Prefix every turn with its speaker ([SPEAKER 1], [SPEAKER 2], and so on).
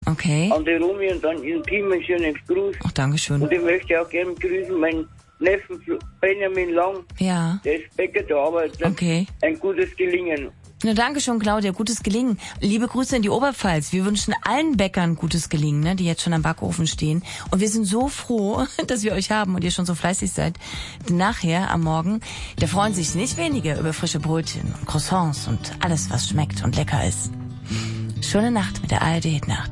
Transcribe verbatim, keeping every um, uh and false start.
[SPEAKER 1] Okay.
[SPEAKER 2] An die Romy und an ihren Team einen schönen Gruß.
[SPEAKER 1] Ach, dankeschön.
[SPEAKER 2] Und ich möchte auch gerne grüßen meinen Neffen Benjamin Lang.
[SPEAKER 1] Ja.
[SPEAKER 2] Der ist Bäcker, der arbeitet.
[SPEAKER 1] Okay.
[SPEAKER 2] Ein gutes Gelingen.
[SPEAKER 1] Na, danke schön, Claudia. Gutes Gelingen. Liebe Grüße in die Oberpfalz. Wir wünschen allen Bäckern gutes Gelingen, ne, die jetzt schon am Backofen stehen. Und wir sind so froh, dass wir euch haben und ihr schon so fleißig seid. Denn nachher, am Morgen, da freuen sich nicht wenige über frische Brötchen, Croissants und alles, was schmeckt und lecker ist. Schöne Nacht mit der A R D-Nacht.